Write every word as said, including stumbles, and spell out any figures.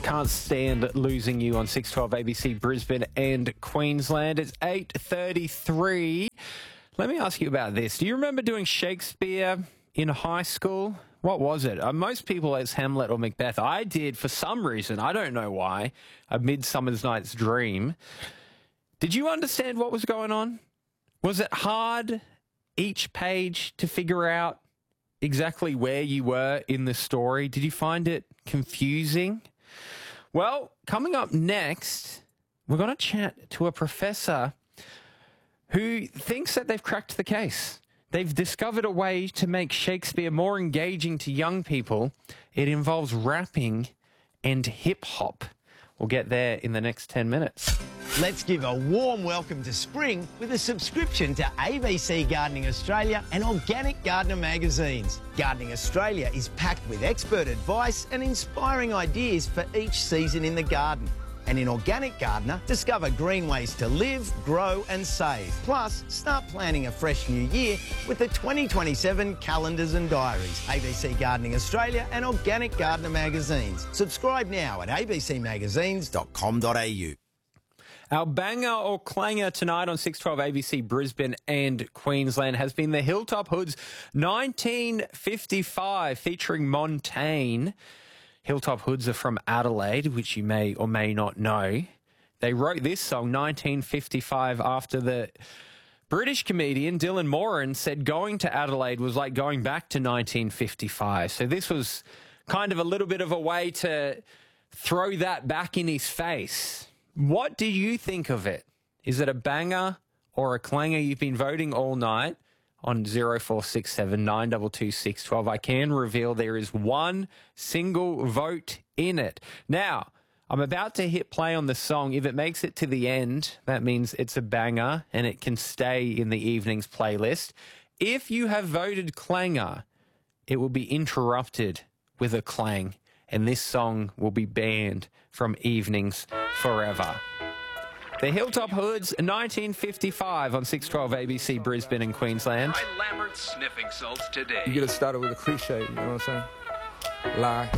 Can't stand losing you on six twelve A B C Brisbane and Queensland. It's eight thirty-three. Let me ask you about this. Do you remember doing Shakespeare in high school? What was it? Uh, most people as Hamlet or Macbeth. I did for some reason. I don't know why. A Midsummer's Night's Dream. Did you understand what was going on? Was it hard each page to figure out exactly where you were in the story? Did you find it confusing? Well, coming up next, we're going to chat to a professor who thinks that they've cracked the case. They've discovered a way to make Shakespeare more engaging to young people. It involves rapping and hip-hop. We'll get there in the next ten minutes. Let's give a warm welcome to spring with a subscription to A B C Gardening Australia and Organic Gardener magazines. Gardening Australia is packed with expert advice and inspiring ideas for each season in the garden. And in Organic Gardener, discover green ways to live, grow and save. Plus, start planning a fresh new year with the twenty twenty-seven calendars and diaries. A B C Gardening Australia and Organic Gardener magazines. Subscribe now at a b c magazines dot com dot a u. Our banger or clanger tonight on six twelve A B C Brisbane and Queensland has been the Hilltop Hoods nineteen fifty-five featuring Montaigne. Hilltop Hoods are from Adelaide, which you may or may not know. They wrote this song nineteen fifty-five after the British comedian Dylan Moran said going to Adelaide was like going back to nineteen fifty-five. So this was kind of a little bit of a way to throw that back in his face. What do you think of it? Is it a banger or a clanger? You've been voting all night on zero four six seven nine two two six one two. I can reveal there is one single vote in it. Now, I'm about to hit play on the song. If it makes it to the end, that means it's a banger and it can stay in the evening's playlist. If you have voted clanger, it will be interrupted with a clang, and this song will be banned from evenings forever. The Hilltop Hoods, nineteen fifty-five on six twelve A B C Brisbane and Queensland. Try Lambert sniffing salts today. You get to start it with a cliche, you know what I'm saying? Lie.